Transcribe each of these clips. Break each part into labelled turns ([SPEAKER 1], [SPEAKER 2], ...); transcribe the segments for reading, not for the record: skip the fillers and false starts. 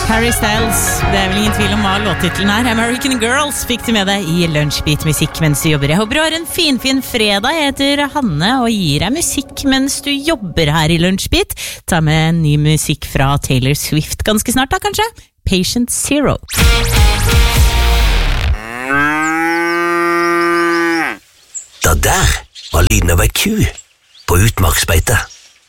[SPEAKER 1] Harry Styles, det vel ingen tvil om hva låttitlen American Girls fikk du med deg I Lunsjbit musikk mens du jobber. Jeg håper du har en fin fredag. Jeg heter Hanne og gir deg musikk mens du jobber her I Lunsjbit. Ta med en ny musikk fra Taylor Swift ganske snart da, kanskje? Patient Zero.
[SPEAKER 2] Da der var lyden av ei ku på utmarksbeite.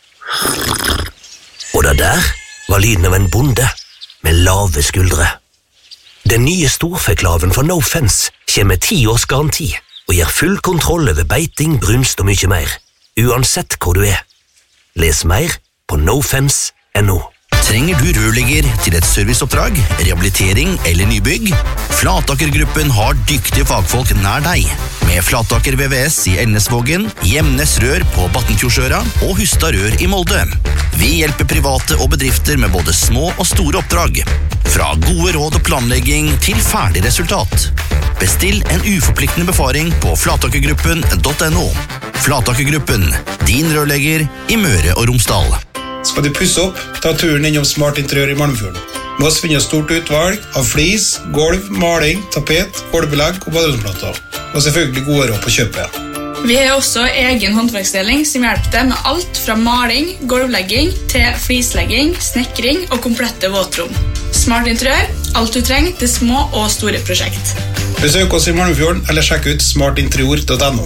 [SPEAKER 2] Og da der var lyden av en bonde med lave skuldre. Den nye storfeklaven fra No Fence kommer med 10 års garanti og gir full kontroll over beiting, brunst og mye mer, uansett hvor du Les mer på nofence.no.
[SPEAKER 3] Trenger du rørlegger til et serviceoppdrag, rehabilitering eller nybygg? Flataker-gruppen har dyktige fagfolk nær deg. Med Flataker VVS I Elnesvågen, Gjemnes Rør på Battenfjordsøra og Hustad Rør I Molde. Vi hjelper private og bedrifter med både små og store oppdrag. Fra gode råd og planlegging til ferdig resultat. Bestill en uforpliktende befaring på flatakergruppen.no. Flatakergruppen, din rørlegger I Møre og Romsdal.
[SPEAKER 4] Skal du pusse opp, ta turen innom Smart Interiør I Malmfjorden. Med oss finner stort utvalg av flis, gulv, maling, tapet, gulvbelegg og baderomsplater. Og selvfølgelig gode råd på kjøpet.
[SPEAKER 5] Vi har også egen håndverksdeling som hjelper deg med alt fra maling, gulvlegging til flislegging, snekring og komplette våtrom. Smart Interiør, alt du trenger til små og store prosjekt.
[SPEAKER 4] Besøk oss I Malmfjorden eller sjekk ut smartinterior.no.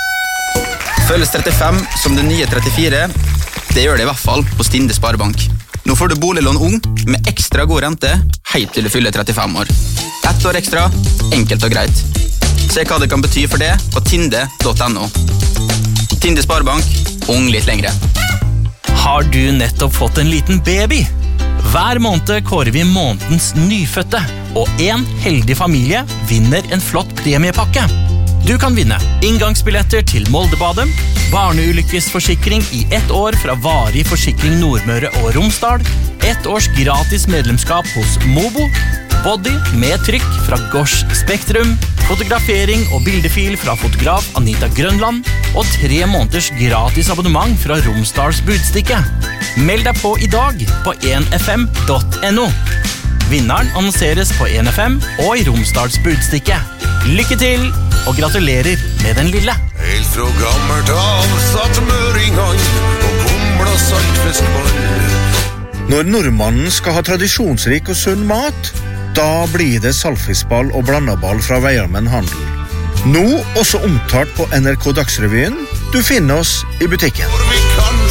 [SPEAKER 6] Føles 35 som det nye 34. Det gjør det I hvert fall på Stinde Sparebank. Nå får du boliglån ung med ekstra god rente helt til du fyller 35 år. 1 år ekstra, enkelt og greit. Se hva det kan bety for det på tinde.no. Tinde Sparebank, ung litt lengre.
[SPEAKER 7] Har du nettopp fått en liten baby? Hver måned kårer vi månedens nyfødte, og en heldig familie vinner en flott premiepakke. Du kan vinne inngangsbilletter til Moldebadet, barneulykkesforsikring I 1 år fra Varig Forsikring Nordmøre og Romsdal, 1 års gratis medlemskap hos Mobo, body med trykk fra Gosh Spektrum, fotografering og bildefil fra fotograf Anita Grønland og 3 måneders gratis abonnement fra Romsdals Budstikke. Meld deg på I dag på 1fm.no. Vinneren annonseres på 1FM og I Romsdals Budstikke. Lykke til, og gratulerer med den lille.
[SPEAKER 8] Helt fra gammelt av satt møringene og kumla saltfiskball.
[SPEAKER 9] Når nordmannen skal ha tradisjonsrik og sunn mat, da blir det saltfiskball og blandaball fra Veiermenn Handel. Nå også omtalt på NRK Dagsrevyen. Du finner oss I butikken.